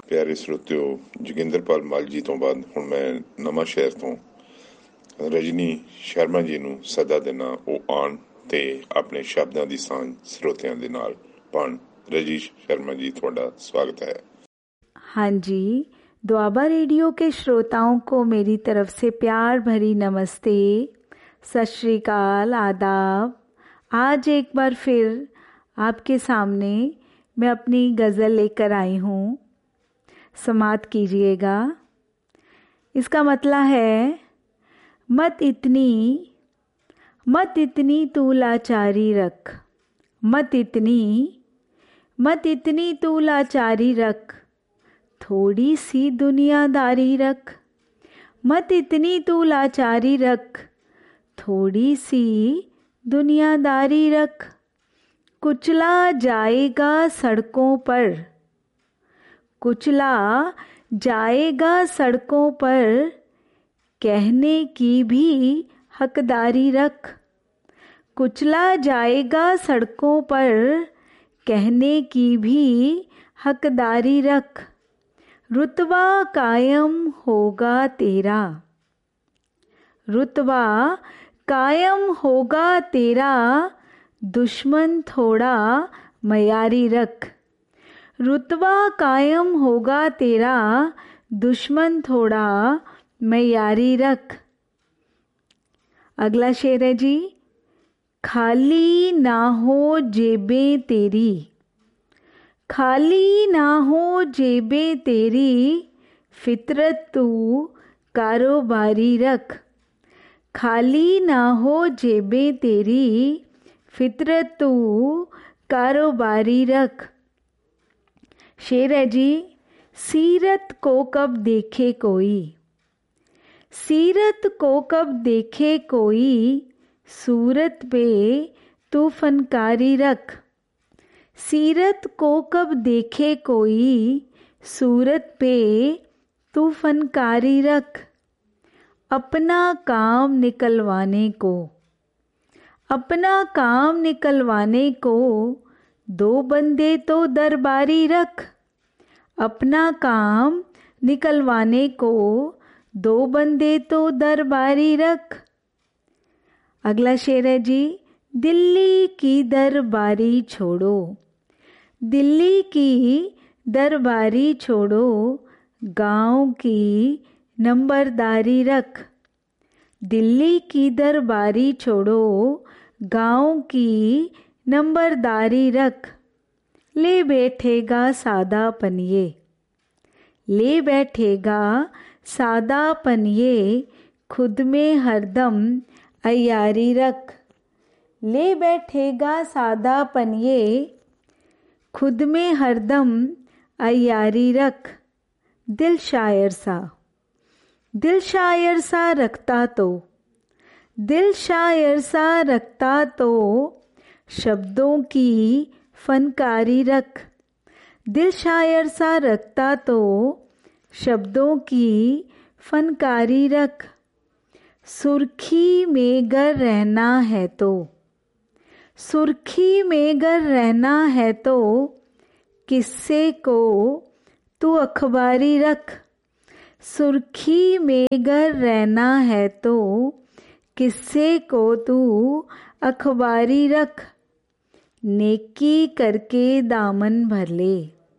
प्यारे श्रोतिओ, जोगिंदरपाल मल जी तो बाद हुण मैं नवां शहर तो रजनी शर्मा जी ਨੂੰ ਸਦਾ ਦੇਣਾ ਉਹ ਆਣ ਤੇ ਆਪਣੇ ਸ਼ਬਦਾਂ ਦੀ ਸਾਂਝ ਸਰੋਤਿਆਂ ਦੇ ਨਾਲ ਪਾਣ। रजीश शर्मा जी, ਤੁਹਾਡਾ स्वागत है। हाँ जी, द्वाबा रेडियो के श्रोताओं को मेरी तरफ से प्यार भरी नमस्ते, सत श्री अकाल, आदाब। आज एक बार फिर आपके सामने मैं अपनी गज़ल लेकर आई हूँ, समात कीजिएगा। इसका मतलब है मत इतनी तू लाचारी रख, मत इतनी तू लाचारी रख, थोड़ी सी दुनियादारी रख। मत इतनी तू लाचारी रख, थोड़ी सी दुनियादारी रख। कुचला जाएगा सड़कों पर, कुचला जाएगा सड़कों पर, कहने की भी हकदारी रख। कुचला जाएगा सड़कों पर, कहने की भी हकदारी रख। रुतबा कायम होगा तेरा, रुतबा कायम होगा तेरा, दुश्मन थोड़ा मयारी रख। रुतबा कायम होगा तेरा, दुश्मन थोड़ा मयारी रख। अगला शेर है जी, खाली ना हो जेबें तेरी, खाली ना हो जेबें तेरी, फितरत तू कारोबारी रख। खाली ना हो जेबें तेरी, फितरत तू कारोबारी रख। शेर है जी, सीरत को कब देखे कोई, सीरत को कब देखे कोई, सूरत पे तू फनकारी रख। सीरत को कब देखे कोई, सूरत पे तू फनकारी रख। अपना काम निकलवाने को, अपना काम निकलवाने को, दो बंदे तो दरबारी रख। अपना काम निकलवाने को, दो बंदे तो दरबारी रख। अगला शेर है जी, दिल्ली की दरबारी छोड़ो, दिल्ली की दरबारी छोड़ो, गांव की नंबरदारी रख। दिल्ली की दरबारी छोड़ो, गांव की नंबरदारी रख। ले बैठेगा सादा पनिये, ले बैठेगा सादा पनिये, खुद में हरदम अयारी रख। ले बैठेगा सादा पनिये, खुद में हरदम अयारी रख। दिल शायर सा, दिल शायर सा रखता तो, दिल शायर सा रखता तो, शब्दों की फनकारी रख। दिल शायर सा रखता तो, शब्दों की फनकारी रख। सुर्खी में गर रहना है तो, सुर्खी में गर रहना है तो, किस्से को तू अखबारी रख। सुर्खी में गर रहना है तो, किस्से को तू अखबारी रख। नेकी करके दामन भर ले,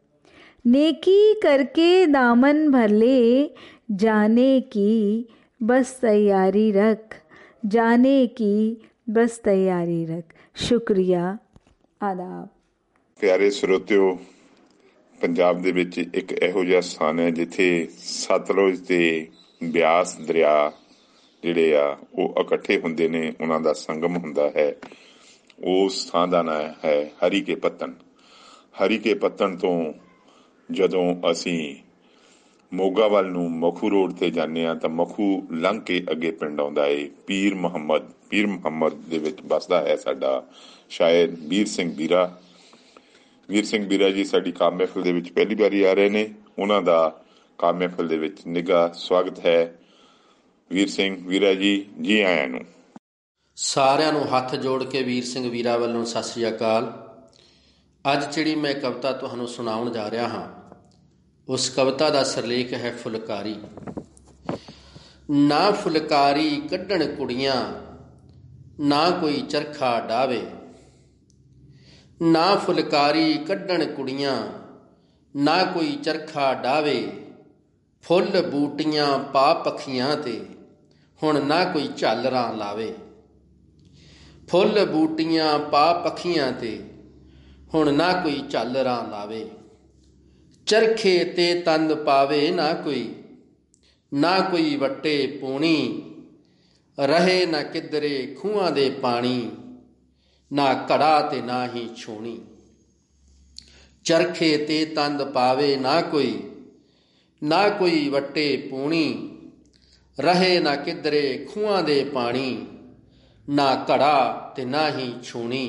नेकी करके दामन भर ले, जाने की बस तैयारी रख। जाने की बस तैयारी रख। शुक्रिया, आदाब। प्यारे श्रोतिओ, ਪੰਜਾਬ ਦੇ ਵਿੱਚ ਇੱਕ ਇਹੋ ਜਿਹਾ ਸਥਾਨ ਹੈ ਜਿੱਥੇ ਸਤਲੁਜ ਤੇ ਬਿਆਸ ਦਰਿਆ ਜਿਹੜੇ ਆ ਉਹ ਇਕੱਠੇ ਹੁੰਦੇ ਨੇ, ਉਹਨਾਂ ਦਾ ਸੰਗਮ ਹੁੰਦਾ ਹੈ। ਉਸ ਥਾਂ ਦਾ ਨਾਂ ਹੈ ਹਰੀਕੇ ਪੱਤਣ। ਹਰੀਕੇ ਪੱਤਣ ਤੋਂ ਜਦੋਂ ਅਸੀਂ ਮੋਗਾ ਵੱਲ ਨੂੰ ਮਖੂ ਰੋਡ ਤੇ ਜਾਂਦੇ ਹਾਂ ਤਾਂ ਮਖੂ ਲੰਘ ਕੇ ਅੱਗੇ ਪਿੰਡ ਆਉਂਦਾ ਏ ਪੀਰ ਮੁਹੰਮਦ। ਪੀਰ ਮੁਹੰਮਦ ਦੇ ਵਿੱਚ ਵੱਸਦਾ ਹੈ ਸਾਡਾ ਸ਼ਾਇਰ ਵੀਰ ਸਿੰਘ ਵੀਰਾ। ਵੀਰ ਸਿੰਘ ਵੀਰਾ ਜੀ ਸਾਡੀ ਕਾਮ ਮਹਿਫਿਲ ਦੇ ਵਿੱਚ ਪਹਿਲੀ ਵਾਰੀ ਆ ਰਹੇ ਨੇ। ਉਹਨਾਂ ਦਾ ਕਾਮ ਮਹਿਫਿਲ ਦੇ ਵਿੱਚ ਨਿੱਘਾ ਸਵਾਗਤ ਹੈ। ਵੀਰ ਸਿੰਘ ਵੀਰਾ ਜੀ, ਜੀ ਆਇਆਂ ਨੂੰ। ਸਾਰਿਆਂ ਨੂੰ ਹੱਥ ਜੋੜ ਕੇ ਵੀਰ ਸਿੰਘ ਵੀਰਾ ਵੱਲੋਂ ਸਤਿ ਸ੍ਰੀ ਅਕਾਲ। ਅੱਜ ਜਿਹੜੀ ਮੈਂ ਕਵਿਤਾ ਤੁਹਾਨੂੰ ਸੁਣਾਉਣ ਜਾ ਰਿਹਾ ਹਾਂ ਉਸ ਕਵਿਤਾ ਦਾ ਸਿਰਲੇਖ ਹੈ ਫੁਲਕਾਰੀ। ਨਾ ਫੁਲਕਾਰੀ ਕੱਢਣ ਕੁੜੀਆਂ, ਨਾ ਕੋਈ ਚਰਖਾ ਡਾਵੇ। ਨਾ ਫੁਲਕਾਰੀ ਕੱਢਣ ਕੁੜੀਆਂ, ਨਾ ਕੋਈ ਚਰਖਾ ਡਾਵੇ। ਫੁੱਲ ਬੂਟੀਆਂ ਪਾ ਪੱਖੀਆਂ ਤੇ, ਹੁਣ ਨਾ ਕੋਈ ਝਾਲਰਾਂ ਲਾਵੇ। ਫੁੱਲ ਬੂਟੀਆਂ ਪਾ ਪੱਖੀਆਂ ਤੇ, ਹੁਣ ਨਾ ਕੋਈ ਝਾਲਰਾਂ ਲਾਵੇ। ਚਰਖੇ ਤੇ ਤੰਦ ਪਾਵੇ ਨਾ ਕੋਈ, ਨਾ ਕੋਈ ਵੱਟੇ ਪੂਣੀ। ਰਹੇ ਨਾ ਕਿਧਰੇ ਖੂਹਾਂ ਦੇ ਪਾਣੀ, ਨਾ ਘੜਾ ਤੇ ਨਾ ਹੀ ਛੂਣੀ। ਚਰਖੇ ਤੇ ਤੰਦ ਪਾਵੇ ਨਾ ਕੋਈ, ਨਾ ਕੋਈ ਵੱਟੇ ਪੂਣੀ। ਰਹੇ ਨਾ ਕਿਧਰੇ ਖੂਹਾਂ ਦੇ ਪਾਣੀ, ਨਾ ਘੜਾ ਤੇ ਨਾ ਹੀ ਛੂਣੀ।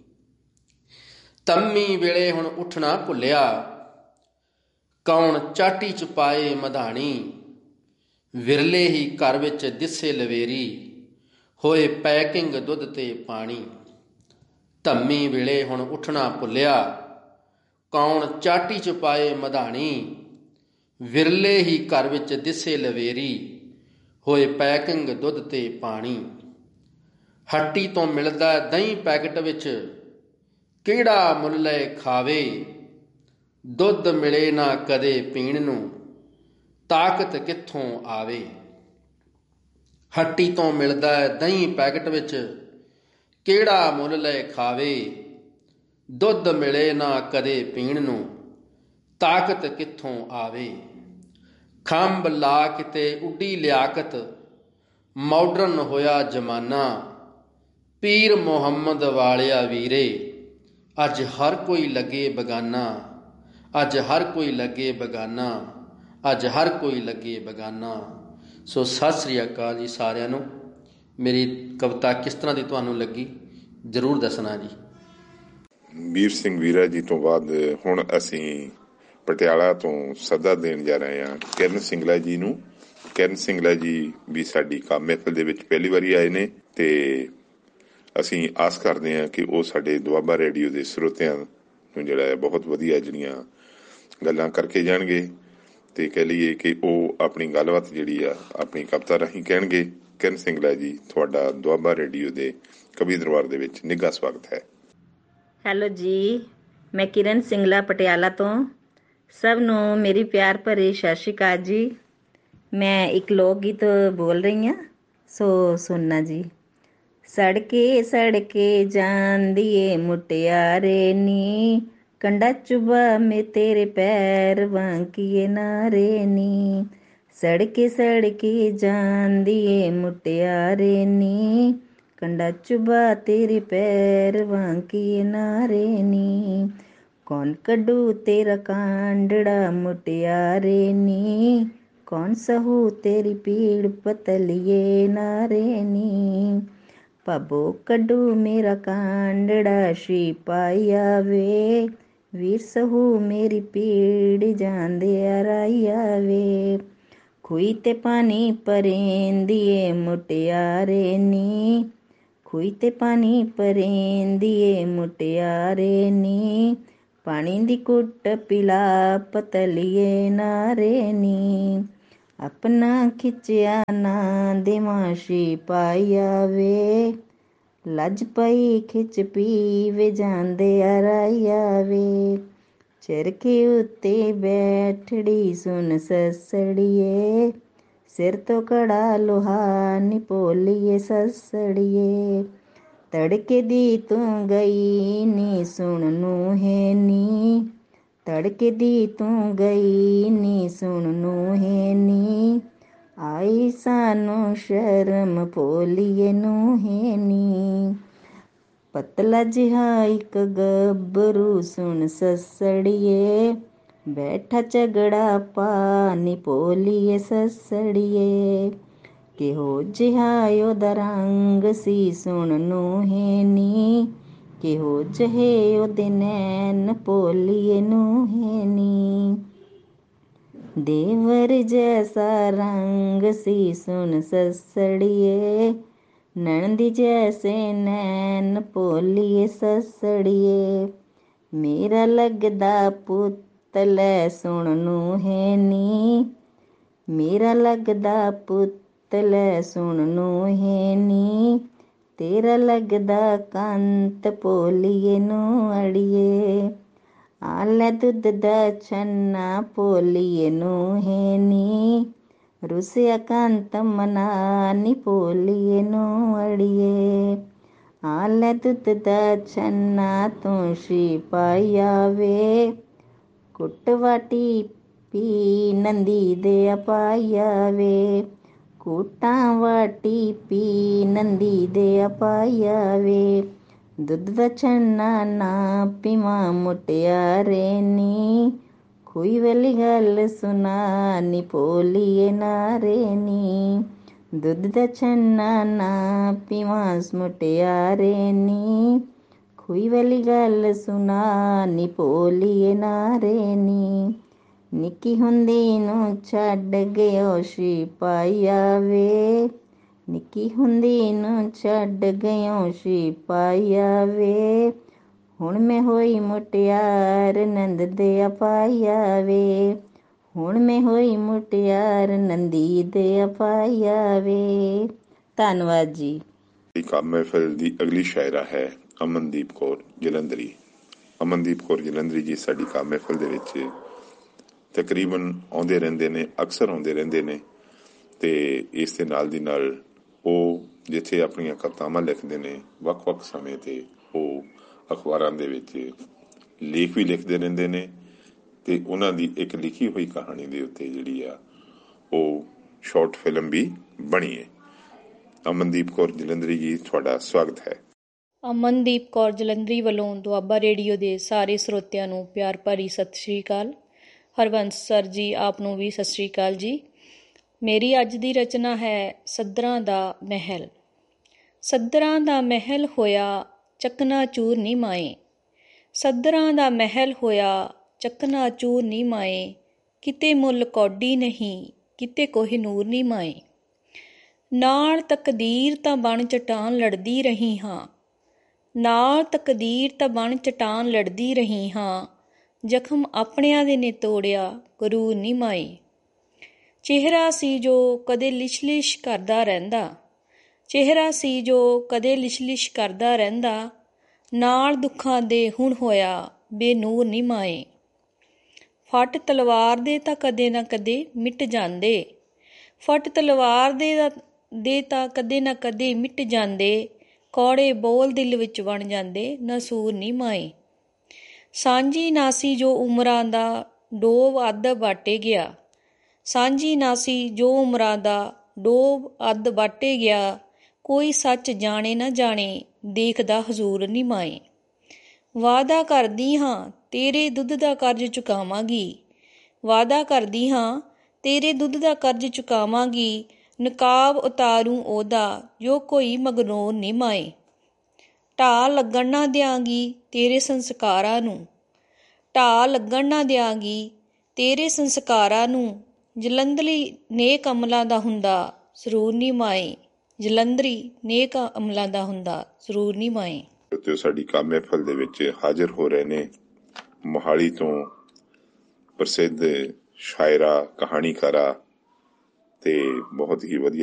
ਤੰਮੀ ਵੇਲੇ ਹੁਣ ਉੱਠਣਾ ਭੁੱਲਿਆ, ਕੌਣ ਚਾਟੀ ਚ ਪਾਏ ਮਧਾਣੀ। ਵਿਰਲੇ ਹੀ ਘਰ ਵਿੱਚ ਦਿਸੇ ਲਵੇਰੀ, ਹੋਏ ਪੈਕਿੰਗ ਦੁੱਧ ਤੇ ਪਾਣੀ। ਧੰਮੀ ਵੇਲੇ ਹੁਣ ਉੱਠਣਾ ਭੁੱਲਿਆ, ਕੌਣ ਚਾਟੀ ਚ ਪਾਏ ਮਧਾਣੀ। ਵਿਰਲੇ ਹੀ ਘਰ ਵਿੱਚ ਦਿਸੇ ਲਵੇਰੀ, ਹੋਏ ਪੈਕਿੰਗ ਦੁੱਧ ਤੇ ਪਾਣੀ। ਹੱਟੀ ਤੋਂ ਮਿਲਦਾ ਦਹੀਂ ਪੈਕਟ ਵਿੱਚ, ਕਿਹੜਾ ਮੁੱਲ ਲੈ ਖਾਵੇ। ਦੁੱਧ ਮਿਲੇ ਨਾ ਕਦੇ ਪੀਣ ਨੂੰ, ਤਾਕਤ ਕਿੱਥੋਂ ਆਵੇ। ਹੱਟੀ ਤੋਂ ਮਿਲਦਾ ਦਹੀਂ ਪੈਕਟ ਵਿੱਚ, ਕਿਹੜਾ ਮੁੱਲ ਲੈ ਖਾਵੇ। ਦੁੱਧ ਮਿਲੇ ਨਾ ਕਦੇ ਪੀਣ ਨੂੰ, ਤਾਕਤ ਕਿੱਥੋਂ ਆਵੇ। ਖੰਭ ਲਾ ਕਿਤੇ ਉੱਡੀ ਲਿਆਕਤ, ਮਾਡਰਨ ਹੋਇਆ ਜ਼ਮਾਨਾ। ਪੀਰ ਮੁਹੰਮਦ ਵਾਲਿਆ ਵੀਰੇ, ਅੱਜ ਹਰ ਕੋਈ ਲੱਗੇ ਬਗਾਨਾ। ਅੱਜ ਹਰ ਕੋਈ ਲੱਗੇ ਬਗਾਨਾ, ਅੱਜ ਹਰ ਕੋਈ ਲੱਗੇ ਬਗਾਨਾ। ਸੋ ਸਤਿ ਸ੍ਰੀ ਅਕਾਲ ਜੀ ਸਾਰਿਆਂ ਨੂੰ। ਮੇਰੀ ਕਵਿਤਾ ਕਿਸ ਤਰ੍ਹਾਂ ਦੀ ਤੁਹਾਨੂੰ ਲੱਗੀ ਜ਼ਰੂਰ ਦੱਸਣਾ ਜੀ। ਵੀਰ ਸਿੰਘ ਵੀਰਾ ਜੀ ਤੋਂ ਬਾਅਦ ਹੁਣ ਅਸੀਂ ਪਟਿਆਲਾ ਤੋਂ ਸੱਦਾ ਦੇਣ ਜਾ ਰਹੇ ਹਾਂ ਕਿਰਨ ਸਿੰਗਲਾ ਜੀ ਨੂੰ। ਕਿਰਨ ਸਿੰਗਲਾ ਜੀ ਵੀ ਸਾਡੀ ਕੰਮ ਮਹਿਫਲ ਦੇ ਵਿੱਚ ਪਹਿਲੀ ਵਾਰੀ ਆਏ ਨੇ ਤੇ ਅਸੀਂ ਆਸ ਕਰਦੇ ਹਾਂ ਕਿ ਉਹ ਸਾਡੇ ਦੁਆਬਾ ਰੇਡੀਓ ਦੇ ਸਰੋਤਿਆਂ ਨੂੰ ਜਿਹੜਾ ਹੈ ਬਹੁਤ ਵਧੀਆ ਜਿਹੜੀਆਂ ਗੱਲਾਂ ਕਰਕੇ ਜਾਣਗੇ ਤੇ ਕਹਿ ਲਈਏ ਕਿ ਉਹ ਆਪਣੀ ਗੱਲਬਾਤ ਜਿਹੜੀ ਆ ਆਪਣੀ ਕਵਿਤਾ ਰਾਹੀਂ ਕਹਿਣਗੇ। ਕਿਰਨ ਸਿੰਗਲਾ ਜੀ, ਤੁਹਾਡਾ ਦੁਆਬਾ ਰੇਡੀਓ ਦੇ ਕਵੀ ਦਰਬਾਰ ਦੇ ਵਿੱਚ ਨਿੱਘਾ ਸਵਾਗਤ ਹੈ। ਹੈਲੋ ਜੀ, ਮੈਂ ਕਿਰਨ ਸਿੰਗਲਾ ਪਟਿਆਲਾ ਤੋਂ। ਸਭ ਨੂੰ ਮੇਰੀ ਪਿਆਰ ਭਰੀ ਸਤਿ ਸ਼੍ਰੀ ਅਕਾਲ ਜੀ। ਮੈਂ ਇੱਕ ਲੋਕ ਗੀਤ ਬੋਲ ਰਹੀ ਹਾਂ, ਸੋ ਸੁਣਨਾ ਜੀ। ਸੜਕੇ ਸੜਕੇ ਜਾਂਦੀ ਏ ਮੁਟਿਆਰੇ ਨੀ, ਕੰਡਾ ਚੁਬਾ ਮੇ ਤੇਰੇ ਪੈਰ ਵਾਂਕੀਏ ਨਾਰੇ ਨੀ। ਸੜਕੇ ਸੜਕੇ ਜਾਂਦੀ ਏ ਮੁਟਿਆਰੇ ਨੀ, ਕੰਡਾ ਚੁਬਾ ਤੇਰੇ ਪੈਰ ਵਾਂਕੀਏ ਨਾਰੇ ਨੀ। ਕੌਣ ਕੱਢੂ ਤੇਰਾ ਕਾਂਡੜਾ ਮੁਟਿਆਰੇ ਨੀ, ਕੌਣ ਸਹੂ ਤੇਰੀ ਪੀੜ ਪਤਲੀਏ ਨਾਰੇ ਨੀ। ਭਾਬੋ ਕੱਢੂ ਮੇਰਾ ਕਾਂਡੜਾ ਸ਼ਿਪਾਈਆ ਵੇ, ਵੀਰ ਸਹੂ ਮੇਰੀ ਪੀੜ ਜਾਂਦੇ ਆਰਾਈਆ ਵੇ। ਖੂਹੀ ਤੇ ਪਾਣੀ ਪਰੇਂਦੀ ਏ ਮੁਟਿਆਰੇ ਨੀ, ਖੂਹੀ ਤੇ ਪਾਣੀ ਪਰੇਂਦੀ ਏ ਮੁਟਿਆਰੇ ਨੀ। ਪਾਣੀ ਦੀ ਕੁੱਟ ਪਿਲਾ ਪਤਲੀਏ ਨਾਰੇ ਨੀ। ਆਪਣਾ ਖਿੱਚਿਆ ਨਾ ਦੇਵਾਂ ਸ਼ਿਪਾਈਆ ਵੇ, ਲੱਜ ਪਈ ਖਿੱਚ ਪੀਵੇ ਜਾਂਦੇ ਆਰਾਈਆ ਵੇ। ਚਰਖੇ ਉੱਤੇ ਬੈਠੜੀ ਸੁਣ ਸੱਸੜੀਏ, ਸਿਰ ਤੋਂ ਕੜਾ ਲੋਹਾ ਨੀ ਭੋਲੀਏ ਸੱਸੜੀਏ। ਤੜਕੇ ਦੀ ਤੂੰ ਗਈ ਨੀ ਸੁਣ ਨੂੰਹੇ ਨੀ, ਤੜਕੇ ਦੀ ਤੂੰ ਗਈ ਨੀ ਸੁਣ ਨੂੰਹੇ ਨੀ। ਆਈ ਸਾਨੂੰ ਸ਼ਰਮ ਭੋਲੀਏ ਨੂੰਹੇ ਨੀ। ਪਤਲਾ ਜਿਹਾ ਇੱਕ ਗੱਭਰੂ ਸੁਣ ਸੱਸੜੀਏ, ਬੈਠਾ ਝਗੜਾ ਪਾ ਨੀ ਭੋਲੀਏ ਸੱਸੜੀਏ। ਕਿਹੋ ਜਿਹਾ ਉਹਦਾ ਰੰਗ ਸੀ ਸੁਣ ਨੂੰਹੇ ਨੀ, ਕਿਹੋ ਜਿਹੇ ਉਹਦੇ ਨੈਣ ਭੋਲੀਏ ਨੂੰਹੇ ਨੀ। ਦੇਵਰ ਜੈਸਾ ਰੰਗ ਸੀ ਸੁਣ ਸੱਸੜੀਏ, ਨਣਦੀ ਜੈਸੇ ਨੈਣ ਭੋਲੀਏ ਸੱਸੜੀਏ। ਮੇਰਾ ਲੱਗਦਾ ਪੁੱਤ ਲੈ ਸੁਣ ਨੂੰ ਹੈ ਨੀ, ਮੇਰਾ ਲੱਗਦਾ ਪੁੱਤ ਲੈ ਸੁਣ ਨੂੰ ਹੈ ਨੀ, ਤੇਰਾ ਲੱਗਦਾ ਕੰਤ ਭੋਲੀਏ ਨੂੰ ਅੜੀਏ। ਆ ਲੈ ਦੁੱਧ ਦਾ ਛੰਨਾ ਭੋਲੀਏ ਨੂੰ ਹੈ ਨੀ, ਰੁਸਿਆ ਕੰਤ ਮਨਾ ਨੀ ਭੋਲੀਏ ਨੂੰ ਅੜੀਏ। ਆ ਲੈ ਦੁੱਧ ਦਾ ਛੰਨਾ ਤੂੰ ਸ਼ੀ ਪਾਇਆ ਵੇ, ਕੁੱਟ ਵਾਟੀ ਪੀ ਨੰਦੀ ਦੇ ਪਾਇਆ ਵੇ, ਕੁੱਟਾਂ ਵਾਟੀ ਪੀ ਨੰਦੀ ਦੇ ਪਾਇਆ ਵੇ। ਦੁੱਧ ਦਾ ਛੰਨਾ ਨਾ ਪੀਵਾਂ ਮੁਟਿਆਰੇ ਨੀ, ਖੂਹੀ ਵਾਲੀ ਗੱਲ ਸੁਣਾ ਨੀ ਭੋਲੀਏ ਨਾਰੇ ਨੀ। ਦੁੱਧ ਦਾ ਛੰਨਾ ਨਾ ਪੀਵਾਂ ਮੁਟਿਆਰੇ ਨੀ, ਖੂਹੀ ਵਾਲੀ ਗੱਲ ਸੁਣਾ ਨੀ ਭੋਲੀਏ ਨਾਰੇ ਨੀ। ਨਿੱਕੀ ਹੁੰਦੀ ਨੂੰ ਛੱਡ ਗਿਓ ਸ਼ੀ ਪਾਇਆ ਵੇ, ਨਿੱਕੀ ਹੁੰਦੀ ਨੂੰ ਛੱਡ ਗਿਓ ਸ਼ੀ ਪਾਇਆ ਵੇ, ਹੁਣ ਮੈਂ ਹੋਈ ਮੁਟਿਆਰ ਨੰਦ ਦੇ ਪਾਇਆ ਵੇ, ਹੁਣ ਮੈਂ ਹੋਈ ਮੁਟਿਆਰ ਨੰਦੀ ਦੇ ਪਾਇਆ ਵੇ। ਧੰਨਵਾਦ ਜੀ। ਕਾਵਿ ਮਹਿਫਿਲ ਦੀ ਅਗਲੀ ਸ਼ਾਇਰਾ ਹੈ ਅਮਨਦੀਪ ਕੌਰ ਜਲੰਧਰੀ। ਅਮਨਦੀਪ ਕੌਰ ਜਲੰਧਰੀ ਜੀ ਸਾਡੀ ਕਾਵਿ ਮਹਿਫਿਲ ਦੇ ਵਿੱਚ ਤਕਰੀਬਨ ਆਉਂਦੇ ਰਹਿੰਦੇ ਨੇ, ਅਕਸਰ ਆਉਂਦੇ ਰਹਿੰਦੇ ਨੇ, ਅਤੇ ਇਸ ਦੇ ਨਾਲ ਦੀ ਨਾਲ ਉਹ ਜਿੱਥੇ ਆਪਣੀਆਂ ਕਵਿਤਾਵਾਂ ਲਿਖਦੇ ਨੇ, ਵੱਖ ਵੱਖ ਸਮੇਂ 'ਤੇ ਉਹ ਅਖਬਾਰਾਂ ਦੇ ਵਿੱਚ ਲੇਖ ਵੀ ਲਿਖਦੇ ਰਹਿੰਦੇ ਨੇ, ਅਤੇ ਉਹਨਾਂ ਦੀ ਇੱਕ ਲਿਖੀ ਹੋਈ ਕਹਾਣੀ ਦੇ ਉੱਤੇ ਜਿਹੜੀ ਆ ਉਹ ਸ਼ਾਰਟ ਫਿਲਮ ਵੀ ਬਣੀ ਹੈ। ਅਮਨਦੀਪ ਕੌਰ ਜਲੰਧਰੀ ਜੀ, ਤੁਹਾਡਾ ਸਵਾਗਤ ਹੈ। ਅਮਨਦੀਪ ਕੌਰ ਜਲੰਧਰੀ ਵੱਲੋਂ ਦੁਆਬਾ ਰੇਡੀਓ ਦੇ ਸਾਰੇ ਸਰੋਤਿਆਂ ਨੂੰ ਪਿਆਰ ਭਰੀ ਸਤਿ ਸ਼੍ਰੀ ਅਕਾਲ। ਹਰਬੰਸ ਸਰ ਜੀ, ਆਪ ਨੂੰ ਵੀ ਸਤਿ ਸ਼੍ਰੀ ਅਕਾਲ ਜੀ। ਮੇਰੀ ਅੱਜ ਦੀ ਰਚਨਾ ਹੈ ਸੱਧਰਾਂ ਦਾ ਮਹਿਲ। ਸੱਧਰਾਂ ਦਾ ਮਹਿਲ ਹੋਇਆ ਚਕਨਾਚੂਰ ਨੀ ਮਾਏ, ਸੱਧਰਾਂ ਦਾ ਮਹਿਲ ਹੋਇਆ ਚਕਨਾਚੂਰ ਨੀ ਮਾਏ, ਕਿਤੇ ਮੁੱਲ ਕੌਡੀ ਨਹੀਂ, ਕਿਤੇ ਕੋਹਿਨੂਰ ਨੀ ਮਾਏ। ਨਾਲ ਤਕਦੀਰ ਤਾਂ ਬਣ ਚਟਾਨ ਲੜਦੀ ਰਹੀ ਹਾਂ, ਨਾਲ ਤਕਦੀਰ ਤਾਂ ਬਣ ਚਟਾਨ ਲੜਦੀ ਰਹੀ ਹਾਂ, ਜ਼ਖਮ ਆਪਣਿਆਂ ਦੇ ਨੇ ਤੋੜਿਆ ਗਰੂਰ ਨੀ ਮਾਏ। ਚਿਹਰਾ ਸੀ ਜੋ ਕਦੇ ਲਿਸ਼ਲਿਸ਼ ਕਰਦਾ ਰਹਿੰਦਾ, ਚਿਹਰਾ ਸੀ ਜੋ ਕਦੇ ਲਿਸ਼ਲਿਸ਼ ਕਰਦਾ ਰਹਿੰਦਾ, ਨਾਲ ਦੁੱਖਾਂ ਦੇ ਹੁਣ ਹੋਇਆ ਬੇਨੂਰ ਨੀ ਮਾਏ। ਫੱਟ ਤਲਵਾਰ ਦੇ ਤਾਂ ਕਦੇ ਨਾ ਕਦੇ ਮਿਟ ਜਾਂਦੇ, ਫੱਟ ਤਲਵਾਰ ਦੇ ਤਾਂ ਕਦੇ ਨਾ ਕਦੇ ਮਿਟ ਜਾਂਦੇ, ਕੌੜੇ ਬੋਲ ਦਿਲ ਵਿੱਚ ਬਣ ਜਾਂਦੇ ਨਸੂਰ ਨੀ ਮਾਏ। ਸਾਂਝੀ ਨਾਸੀ ਜੋ ਉਮਰਾਂ ਦਾ ਡੋਬ ਅੱਧ ਬਾਟੇ ਗਿਆ, ਸਾਂਝੀ ਨਾਸੀ ਜੋ ਉਮਰਾਂ ਦਾ ਡੋਬ ਅੱਧ ਬਾਟੇ ਗਿਆ, ਕੋਈ ਸੱਚ ਜਾਣੇ ਨਾ ਜਾਣੇ ਦੇਖਦਾ ਹਜ਼ੂਰ ਨੀ ਮਾਏ। ਵਾਅਦਾ ਕਰਦੀ ਹਾਂ ਤੇਰੇ ਦੁੱਧ ਦਾ ਕਰਜ਼ ਚੁਕਾਵਾਂਗੀ, ਵਾਅਦਾ ਕਰਦੀ ਹਾਂ ਤੇਰੇ ਦੁੱਧ ਦਾ ਕਰਜ਼ ਚੁਕਾਵਾਂਗੀ, ਨਕਾਬ ਉਤਾਰੂ ਉਹਦਾ ਜੋ ਕੋਈ ਮਗਰੂਰ ਨੀ ਮਾਏ। ਢਾਹ ਲੱਗਣ ਨਾ ਦਿਆਂਗੀ ਤੇਰੇ ਸੰਸਕਾਰਾਂ ਨੂੰ, ਢਾਹ ਲੱਗਣ ਨਾ ਦਿਆਂਗੀ ਤੇਰੇ ਸੰਸਕਾਰਾਂ ਨੂੰ, ਜਲੰਧਰੀ ਨੇਕ ਅਮਲਾਂ ਦਾ ਹੁੰਦਾ ਸਰੂਰ ਨੀ ਮਾਏ, ਜਲੰਧਰੀ ਨੇਕ ਅਮਲਾਂ ਦਾ ਹੁੰਦਾ ਸਰੂਰ ਨੀ ਮਾਏ। ਤੇ ਸਾਡੀ ਕਾਵਿ ਮਹਿਫਿਲ ਦੇ ਵਿੱਚ ਹਾਜ਼ਰ ਹੋ ਰਹੇ ਨੇ ਮੋਹਾਲੀ ਤੋਂ ਪ੍ਰਸਿੱਧ ਸ਼ਾਇਰਾ, ਕਹਾਣੀਕਾਰਾ ਤੇ ਬਹੁਤ ਹੀ ਵਧੀਆ